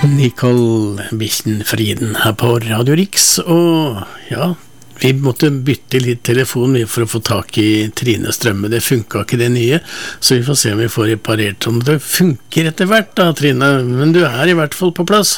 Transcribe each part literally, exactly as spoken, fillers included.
Nicole Bichtenfrieden her på Radio Rix, og ja, vi måtte bytte litt telefon for å få tak i Trine Strømme. Det funket ikke det nye, så vi får se om vi får reparert om det funker etter hvert da, Trine, men du er i hvert fall på plass.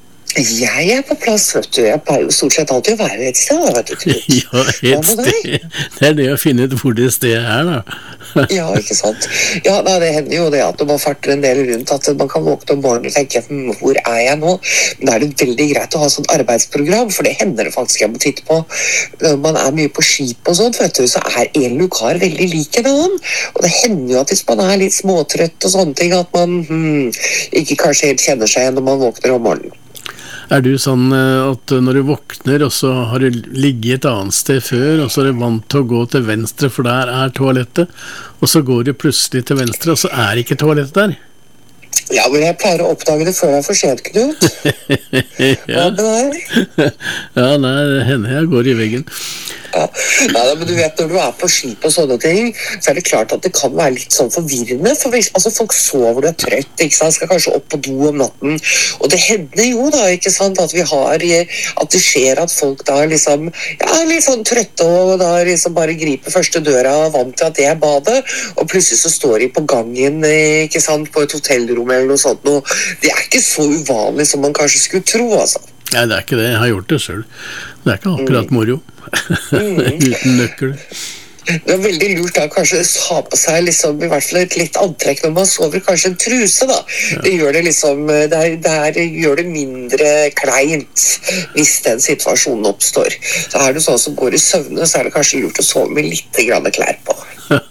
Jeg er på plass, vet du. Jeg pleier jo stort sett alltid å være et sted, vet du. Ja, et sted. Det er det å finne ut hvor det stedet er, da. Ja, ikke sant? Ja, da, det hender jo det at når man farter en del rundt, at man kan våkne om morgenen og tenke, hm, hvor er jeg nå? Men da er det veldig greit å ha sånn arbeidsprogram, for det hender det faktisk jeg må titte på. Når man er mye på skip og sånt, vet du, så er en lokar veldig lik en annen. Og det hender jo at hvis man er litt småtrøtt og sånne ting, at man hmm, ikke kanskje helt kjenner seg igjen når man våkner om morgenen. Er du sånn at når du våkner, og så har du ligget et annet sted før, og så er du vant til å gå til venstre, for der er toalettet, og så går du plutselig til venstre, og så er ikke toalettet der? Ja, men jeg pleier å oppdage det før jeg får sent, Knut. Ja. Hva med deg? Ja, nei, det hender jeg går i veggen. Ja. Nei, men du vet, når du er på skip og sånne ting, så er det klart at det kan være litt sånn forvirrende, for hvis, altså, folk sover, du er trøtt, ikke sant, skal kanskje opp på do om natten, og det hender jo da, ikke sant, at vi har, at det skjer at folk da liksom, ja, litt sånn trøtte, og da liksom bare griper første døra, vant til at det er badet, og plutselig så står de på gangen, ikke sant, på et hotellrom eller noe sånt, og det er ikke så uvanlig som man kanskje skulle tro, altså. Nei, det er ikke det. Jeg har gjort det selv. Det er ikke akkurat moro. Mm. Uten nøkkel. Det er veldig lurt da, kanskje ha på seg liksom, i hvert fall et litt antrekk når man sover, kanskje en truse da. Ja. Det gjør det liksom, det, er, det er, gjør det mindre kleint hvis den situasjonen oppstår. Så er du sånn som går i søvne, så er det kanskje lurt å sove med litt grann klær på.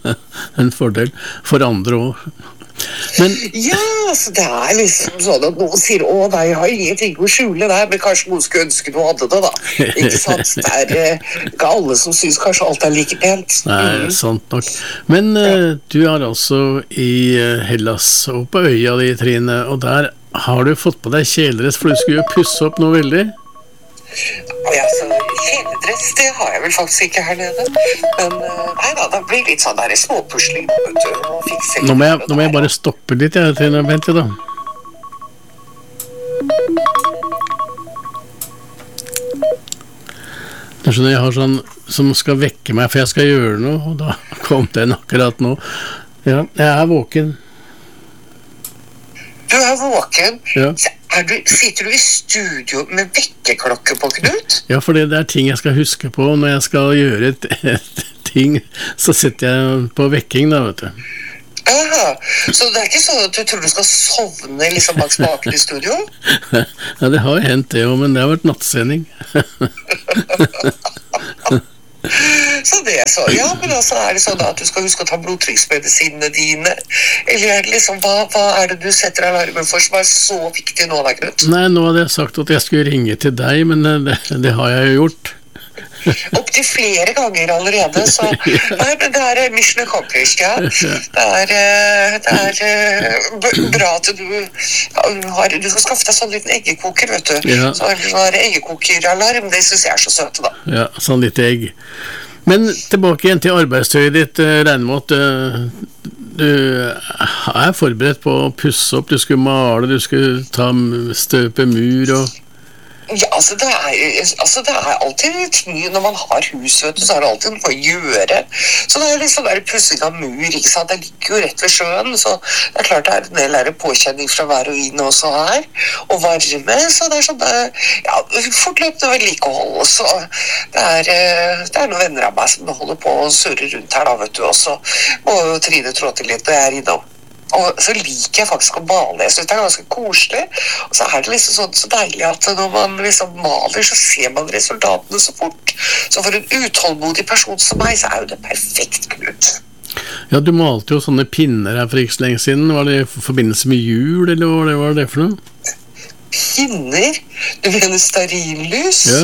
En fordel for andre også. Men... Ja, altså det er liksom sånn at noen sier, å nei, jeg har ingenting å skjule der, men kanskje noen skulle ønske du hadde det da. Ikke sant? Det er eh, ikke alle som synes kanskje alt er like pent. Nei, mm. Sant nok. Men ja. uh, du er altså i uh, Hellas og på øya di, Trine, og der har du fått på deg kjeledress, for du skulle jo pusse opp noe veldig. Ja, så kjeledress, det har jeg vel faktisk ikke her nede. Men uh, nei da, det blir litt sånn der småpusling. Nå må jeg, nå må jeg bare stoppe litt, jeg, Trine, vent litt da. Det er sånn jeg har sånn som skal vekke meg, for jeg skal gjøre noe, og da kom den akkurat nå. Ja, jeg er våken. Du er våken? Ja. Er du, sitter du i studio med vekkeklokke på, Knut? Ja, for det er ting jeg skal huske på når jeg skal gjøre et, et ting, så sitter jeg på vekking da, vet du. Aha, så det er ikke sånn at du tror du skal sovne liksom bak spaken i studio? Ja, det har hendt det jo, men det har vært nattsending. Så det er så, ja, men altså er det sånn at du skal huske å ta blodtrykksmedisinene dine, eller er det liksom, hva, hva er det du setter alarmen for som er så viktig nå da, Knut? Nei, nå hadde jeg sagt at jeg skulle ringe til deg, men det, det har jeg jo gjort. Opp til flere ganger allerede, så nei, men det er mission accomplished, ja. Det er, det er bra at du har, du skal skaffe deg sånn liten eggekoker, vet du. Ja. Så har eggekoker-alarm, det synes jeg er så søte da. Ja, sånn litt egg. Men tilbake igjen til arbeidstøyet ditt, Regnemåt. Du er forberedt på å pusse opp, du skulle male, du skulle ta støpe mur og... Ja, altså det, er, altså det er alltid ting, når man har hus, vet du, så er det alltid noe å gjøre. Så det er liksom der pussing av mur, ikke sant? Det ligger jo rett ved sjøen, så det er klart det er en del der påkjenning fra vær og vind også her, og varme, så det er sånn, ja, fortløpende vedlikehold, så det er, det er noen venner av meg som holder på å surre rundt her da, vet du, også, og Trine trå til litt når jeg er innom. Og så liker jeg faktisk å male, jeg synes det er ganske koselig, og så er det liksom sånn så deilig at når man liksom maler, så ser man resultatene så fort. Så for en utålmodig person som meg, så er jo det perfekt, Knut. Ja, du malte jo sånne pinner her for ikke så lenge siden, var det i forbindelse med jul, eller hva var det for noe? Pinner? Du mener stearinlys? Ja.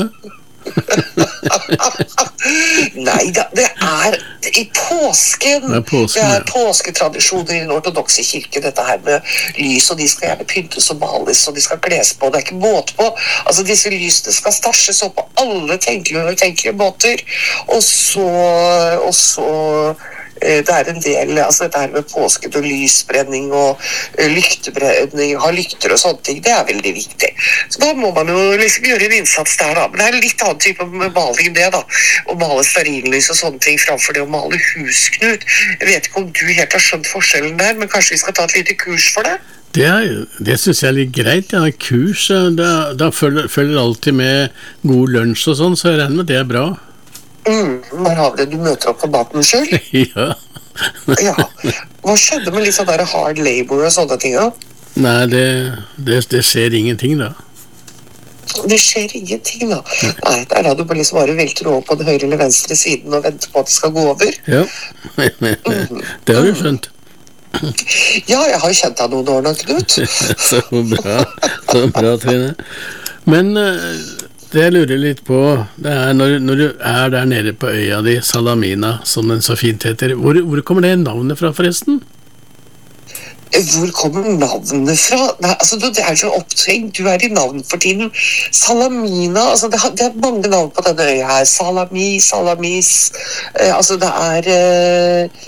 Nei da, det er i påsken. Det er påsken, det er ja. Påsketradisjoner i den ortodokse kirke, dette her med lys, og de skal gjerne pyntes og males, og de skal kles på, det er ikke måte på. Altså disse lysene skal stasjes opp på alle tenkelige og tenkelige måter, og så, og så eh, det er en del, altså dette her med påsken og lysbrenning og eh, lyktebrenning, ha lykter og sånne ting, det er veldig viktig. Så da må man jo liksom gjøre en innsats der da, men det er en litt annen type maling det da, å male stearinlys og sånne ting framfor det å male husknut. Jeg vet ikke om du helt har skjønt forskjellen der, men kanskje vi skal ta et lite kurs for det? Det, er, det synes jeg er litt greit, ja. Kurs, da, da følger, følger alltid med god lunsj og sånn, så jeg regner med det er bra. Mm, der har vi det, du møter opp på maten selv. Ja. Ja, hva skjedde med litt sånn der hard labor og sånne ting da? Nei, det, det, det skjer ingenting da. Det skjer ingenting da. Nei, det er da du bare liksom bare velter over på den høyre eller venstre siden og venter på at det skal gå over. Ja, det har du skjønt. Ja, jeg har kjent deg noen år nå, Knut. Så bra, så bra, Trine. Men det jeg lurer litt på, det er når, når du er der nede på øya di, Salamina, som den så fint heter, hvor, hvor kommer det navnet fra forresten? Hvor kommer navnet fra? Nei, altså, det er så opptrengt, du er i navn for tiden. Salamina, altså det, det er mange navn på denne øya her. Salami, Salamis, eh, altså det er... Eh,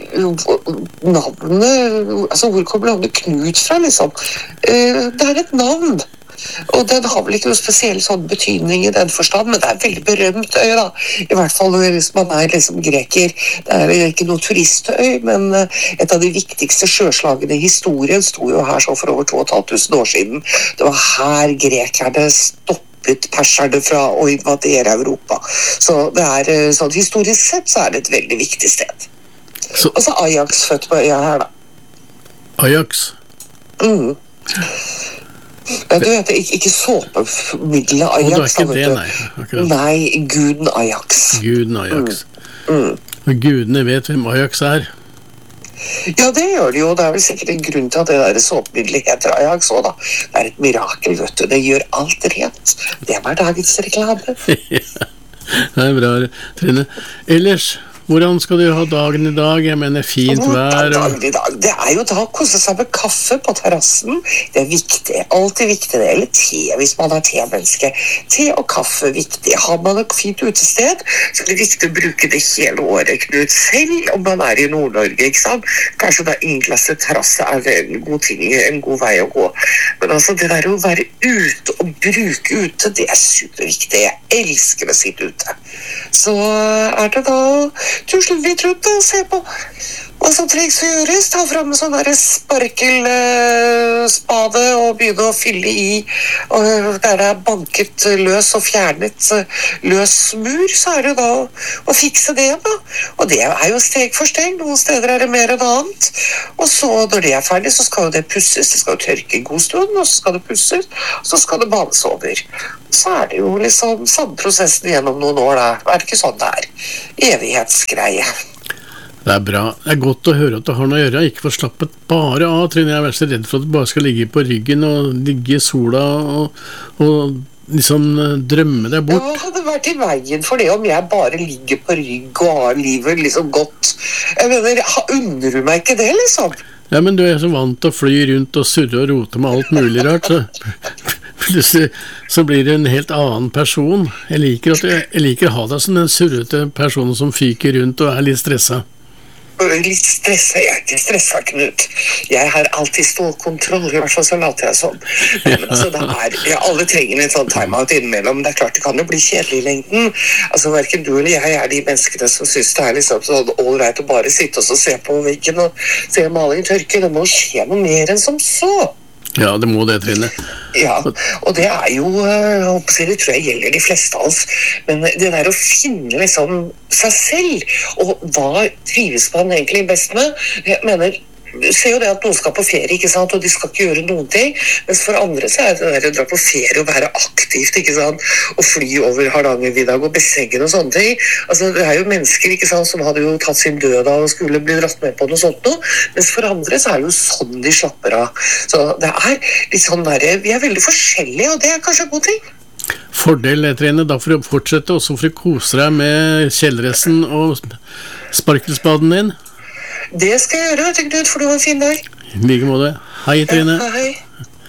navnet, altså hvor kommer navnet Knut fra liksom? Eh, det er et navn, og den har vel ikke noe spesiell sånn betydning i den forstand, men det er veldig berømt øy da, i hvert fall hvis man er liksom greker. Det er ikke noe turistøy, men et av de viktigste sjøslagene i historien sto jo her så for over to og et halvt tusen år siden. Det var her grekerne stoppet perserne fra å invadere Europa, så det er sånn historisk sett så er det et veldig viktig sted. Så. Og så Ajax født på øya her da. Ajax? Mm. Ja, du vet, ikke, ikke såpemiddelet Ajax. Og det er ikke det, nei. Akkurat. Nei, guden Ajax. Guden Ajax. Mm. Mm. Og gudene vet hvem Ajax er. Ja, det gjør de jo. Det er vel sikkert en grunn til at det der såpemiddelet heter Ajax også da. Det er et mirakel, vet du. Det gjør alt rent. Det var dagens reklame. Ja, det er bra, Trine. Ellers... Hvordan skal du ha dagen i dag? Jeg mener fint vær og... dagen i dag? Det er jo da å kose seg med kaffe på terrassen. Det er viktig, alltid viktig det. Eller te, hvis man er te-menneske. Te og kaffe er viktig. Har man et fint utested, så er det viktig å bruke det hele året, Knut. Selv om man er i Nord-Norge, ikke sant? Kanskje da innglasset terrasse er en god ting, en god vei å gå. Men altså, det der å være ute og bruke ute, det er superviktig. Jeg elsker å sitte ute. Så er det da... tusle litt rundt og se på hva som trengs å gjøres. Ta frem en sånn der sparkelspade og begynne å fylle i, og der det er banket løs og fjernet løs mur, så er det da å, å fikse det da. Og det er jo steg for steg. Noen steder er det mer enn annet. Og så når det er ferdig, så skal jo det pusses. Det skal jo tørke en god stund, og så skal det pusses, og så skal det banes over. Så er det jo liksom samme prosessen gjennom noen år da. Er det ikke sånn det er? Evighetsgreie. Det er bra. Det er godt å høre at du har noe å gjøre. Ikke få slappet bare av, Trine. Jeg er så redd for at du bare skal ligge på ryggen og ligge i sola og, og liksom drømme deg bort. Ja, hadde vært i veien for det om jeg bare ligger på rygg og har livet liksom godt. Jeg mener, undrer du meg ikke det liksom? Ja, men du er så vant til å fly rundt og surre og rote med alt mulig rart, så plutselig så blir du en helt annen person. Jeg liker, at jeg, jeg liker å ha deg som den surrete personen som fyker rundt og er litt stresset. Litt stresset, jeg er ikke stresset, Knut. Jeg har alltid stålkontroll, i hvert fall så later jeg sånn. Men altså, det er, ja, alle trenger en sånn time-out innimellom. Det er klart det kan jo bli kjedelig i lengden. Altså, hverken du eller jeg er de menneskene som synes det er liksom sånn all right å bare sitte og så se på veggen og se malingen tørke. Det må skje noe mer enn som så. Ja, det må det, Trine. Ja, og det er jo, det tror jeg gjelder de fleste av oss, men det der å finne liksom seg selv, og hva trives man egentlig best med, jeg mener, du ser jo det at noen skal på ferie, ikke sant, og de skal ikke gjøre noen ting, mens for andre så er det der å dra på ferie og være aktivt, ikke sant, og fly over Hardangervidda og Besseggen og sånne ting. Altså, det er jo mennesker, ikke sant, som hadde jo tatt sin død av og skulle bli dratt med på noe sånt noe, mens for andre så er det jo sånn de slapper av. Så det er litt sånn der, vi er veldig forskjellige, og det er kanskje en god ting. Fordel, Trine, da får du fortsette, også for å kose deg med kjeldressen og sparkelspaden din. Det skal jeg gjøre, tenk Knut, for du var fin der. I like måte. Hei, Trine. Ja, hei.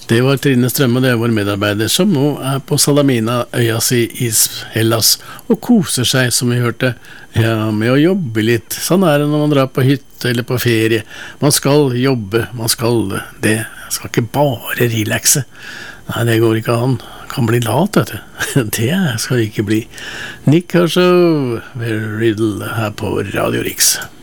Det var Trine Strømme, det er vår medarbeider, som nå er på Salamina, øya si i Hellas, og koser seg, som vi hørte, ja, med å jobbe litt. Sånn er det når man drar på hytte eller på ferie. Man skal jobbe, man skal det. Man skal ikke bare relaxe. Nei, det går ikke an. Kan bli lat, vet du. Det skal ikke bli. Nick Kershaw, Riddle her på Radio Riks.